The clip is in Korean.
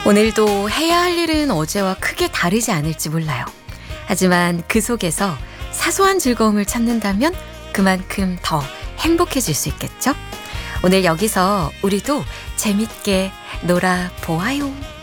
오늘도 해야 할 일은 어제와 크게 다르지 않을지 몰라요. 하지만 그 속에서 사소한 즐거움을 찾는다면 그만큼 더 행복해질 수 있겠죠? 오늘 여기서 우리도 재밌게 놀아보아요.